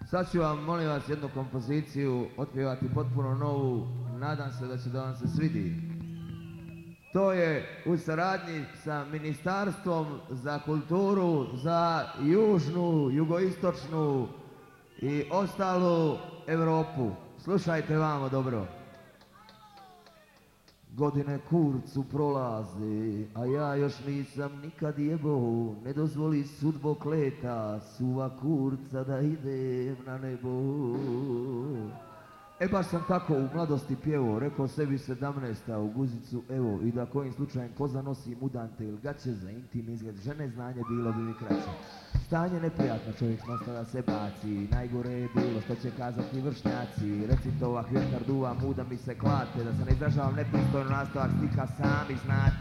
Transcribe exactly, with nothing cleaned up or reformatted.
Sad ću vam, molim vas, jednu kompoziciju otpjevati potpuno novu, nadam se da će da vam se svidi. To je u saradnji sa Ministarstvom za kulturu za južnu, jugoistočnu i ostalu Europu. Slušajte vamo dobro. Godine kurcu prolaze, a ja još nisam nikad jebo, ne dozvoli sudbo kleta, suva kurca da idem na nebo. E baš sam tako u mladosti pjevo, rekao sebi sedamnaesta u guzicu, evo, i da kojim slučajem koza nosi mudante ili gaće za intim izgled žene, znanje bilo bi mi kraće. Stanje neprijatno, čovjek nastavlja se baci, najgore je bilo što će kazati vršnjaci, recitova hvjetar duva, muda mi se klate, da se ne izražavam nepristojno, nastavak stika sami znate.